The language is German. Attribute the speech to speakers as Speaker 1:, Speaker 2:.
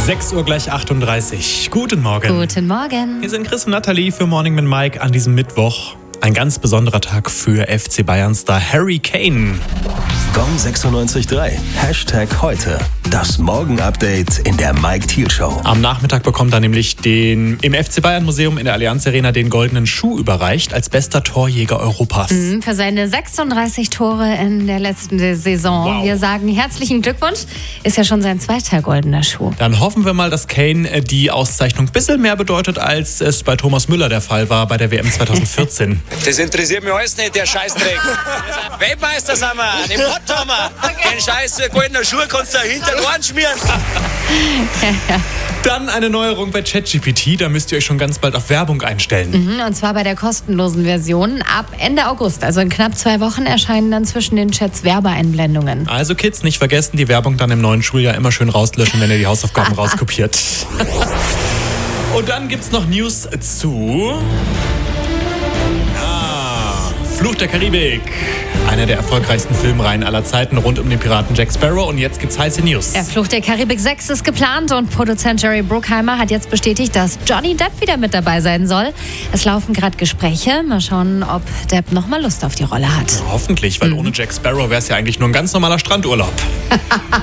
Speaker 1: 6 Uhr gleich 38. Guten Morgen.
Speaker 2: Guten Morgen.
Speaker 1: Hier sind Chris und Nathalie für Morning mit Mike an diesem Mittwoch. Ein ganz besonderer Tag für FC Bayern-Star Harry Kane.
Speaker 3: Gong 96.3, #heute. Das Morgen-Update in der Mike Thiel Show.
Speaker 1: Am Nachmittag bekommt er nämlich im FC Bayern Museum in der Allianz Arena den goldenen Schuh überreicht als bester Torjäger Europas.
Speaker 2: Für seine 36 Tore in der letzten Saison.
Speaker 1: Wow.
Speaker 2: Wir sagen herzlichen Glückwunsch. Ist ja schon sein zweiter goldener Schuh.
Speaker 1: Dann hoffen wir mal, dass Kane die Auszeichnung ein bisschen mehr bedeutet, als es bei Thomas Müller der Fall war bei der WM 2014.
Speaker 4: Das interessiert mich alles nicht, der Scheißdreck. Weltmeister sind wir, den Pott haben wir. Den scheiß goldenen Schuh kannst du hinter den Ohren schmieren.
Speaker 1: Dann eine Neuerung bei ChatGPT, da müsst ihr euch schon ganz bald auf Werbung einstellen.
Speaker 2: Und zwar bei der kostenlosen Version. Ab Ende August, also in knapp 2 Wochen, erscheinen dann zwischen den Chats Werbeeinblendungen.
Speaker 1: Also Kids, nicht vergessen, die Werbung dann im neuen Schuljahr immer schön rauslöschen, wenn ihr die Hausaufgaben rauskopiert. Und dann gibt's noch News zu Fluch der Karibik. Einer der erfolgreichsten Filmreihen aller Zeiten rund um den Piraten Jack Sparrow. Und jetzt gibt's heiße News.
Speaker 2: Der Fluch der Karibik 6 ist geplant und Produzent Jerry Bruckheimer hat jetzt bestätigt, dass Johnny Depp wieder mit dabei sein soll. Es laufen gerade Gespräche. Mal schauen, ob Depp noch mal Lust auf die Rolle hat.
Speaker 1: Hoffentlich, weil ohne Jack Sparrow wäre es ja eigentlich nur ein ganz normaler Strandurlaub.